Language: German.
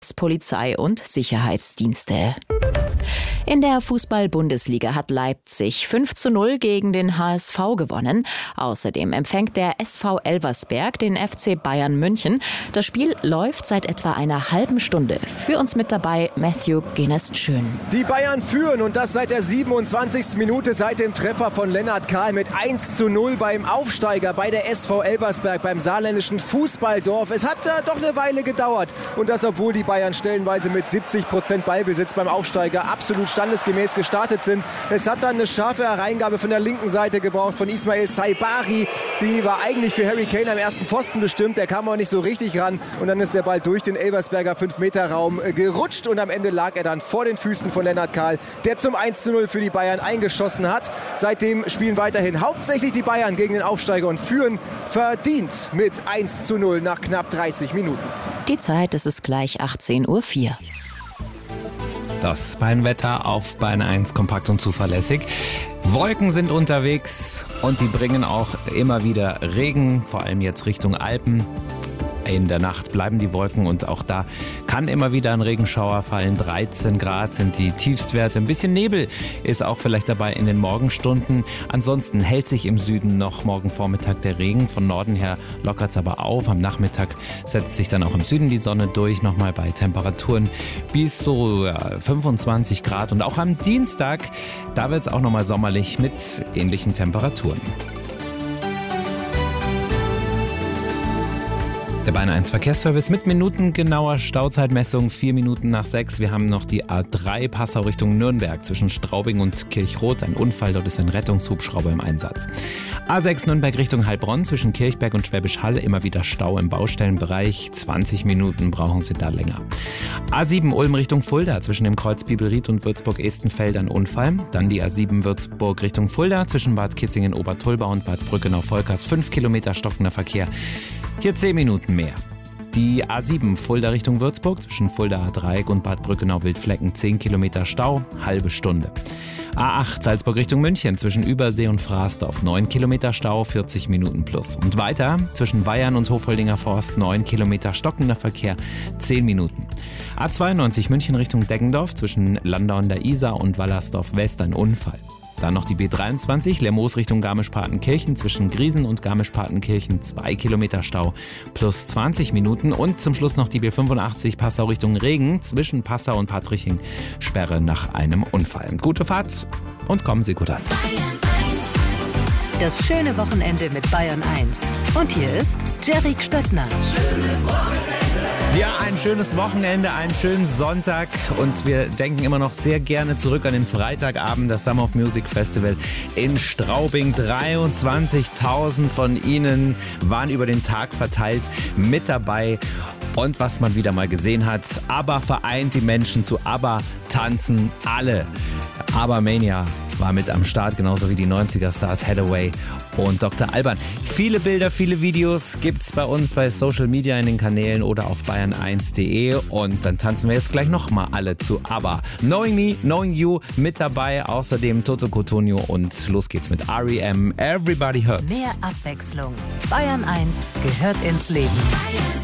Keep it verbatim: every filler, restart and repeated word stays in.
Tests, Polizei und Sicherheitsdienste. In der Fußball-Bundesliga hat Leipzig fünf zu null gegen den H S V gewonnen. Außerdem empfängt der S V Elversberg den F C Bayern München. Das Spiel läuft seit etwa einer halben Stunde. Für uns mit dabei Matthew Genest-Schön. Die Bayern führen und das seit der siebenundzwanzigsten Minute, seit dem Treffer von Lennart Kahl mit eins zu null beim Aufsteiger bei der S V Elversberg, beim saarländischen Fußballdorf. Es hat äh, doch eine Weile gedauert und das, obwohl die Bayern stellenweise mit siebzig Prozent Ballbesitz beim Aufsteiger absolut standesgemäß gestartet sind. Es hat dann eine scharfe Hereingabe von der linken Seite gebraucht von Ismail Saibari. Die war eigentlich für Harry Kane am ersten Pfosten bestimmt. Der kam auch nicht so richtig ran. Und dann ist der Ball durch den Elversberger fünf Meter Raum gerutscht. Und am Ende lag er dann vor den Füßen von Lennart Kahl, der zum eins zu null für die Bayern eingeschossen hat. Seitdem spielen weiterhin hauptsächlich die Bayern gegen den Aufsteiger und führen verdient mit eins zu null nach knapp dreißig Minuten. Die Zeit, es ist gleich achtzehn Uhr vier. Das Bayern-Wetter auf Bayern eins, kompakt und zuverlässig. Wolken sind unterwegs und die bringen auch immer wieder Regen, vor allem jetzt Richtung Alpen. In der Nacht bleiben die Wolken und auch da kann immer wieder ein Regenschauer fallen. dreizehn Grad sind die Tiefstwerte. Ein bisschen Nebel ist auch vielleicht dabei in den Morgenstunden. Ansonsten hält sich im Süden noch morgen Vormittag der Regen. Von Norden her lockert es aber auf. Am Nachmittag setzt sich dann auch im Süden die Sonne durch. Nochmal bei Temperaturen bis so ja, fünfundzwanzig Grad. Und auch am Dienstag, da wird es auch nochmal sommerlich mit ähnlichen Temperaturen. Der Bayern eins Verkehrsservice mit minutengenauer Stauzeitmessung, vier Minuten nach sechs. Wir haben noch die A drei Passau Richtung Nürnberg zwischen Straubing und Kirchroth. Ein Unfall, dort ist ein Rettungshubschrauber im Einsatz. A sechs Nürnberg Richtung Heilbronn zwischen Kirchberg und Schwäbisch Hall. Immer wieder Stau im Baustellenbereich. zwanzig Minuten brauchen Sie da länger. A sieben Ulm Richtung Fulda zwischen dem Kreuz Bibelried und Würzburg-Estenfeld ein Unfall. Dann die A sieben Würzburg Richtung Fulda zwischen Bad Kissingen, Obertulba und Bad Brückenau-Volkers. fünf Kilometer stockender Verkehr. Hier zehn Minuten mehr. Die A sieben Fulda Richtung Würzburg zwischen Fulda Dreieck und Bad Brückenau-Wildflecken zehn Kilometer Stau, halbe Stunde. A acht Salzburg Richtung München zwischen Übersee und Fraßdorf neun Kilometer Stau, vierzig Minuten plus. Und weiter zwischen Bayern und Hofoldinger Forst neun Kilometer stockender Verkehr, zehn Minuten. A zweiundneunzig München Richtung Deggendorf zwischen Landau an der Isar und Wallersdorf West ein Unfall. Dann noch die B dreiundzwanzig, Lermoos Richtung Garmisch-Partenkirchen zwischen Griesen und Garmisch-Partenkirchen zwei Kilometer Stau plus zwanzig Minuten. Und zum Schluss noch die B fünfundachtzig Passau Richtung Regen zwischen Passau und Patriching, Sperre nach einem Unfall. Gute Fahrt und kommen Sie gut an. Das schöne Wochenende mit Bayern eins. Und hier ist Jerry Stöttner. Schönes Wochenende. Ja, ein schönes Wochenende, einen schönen Sonntag und wir denken immer noch sehr gerne zurück an den Freitagabend, das Summer of Music Festival in Straubing. dreiundzwanzigtausend von Ihnen waren über den Tag verteilt mit dabei. Und was man wieder mal gesehen hat, ABBA vereint die Menschen zu ABBA, tanzen alle. ABBA Mania war mit am Start, genauso wie die neunziger-Stars Hathaway und Doktor Alban. Viele Bilder, viele Videos gibt's bei uns bei Social Media in den Kanälen oder auf bayern eins punkt de und dann tanzen wir jetzt gleich nochmal alle zu ABBA. Knowing Me, Knowing You mit dabei, außerdem Toto Cotugno und los geht's mit R E M, Everybody Hurts. Mehr Abwechslung. Bayern eins gehört ins Leben.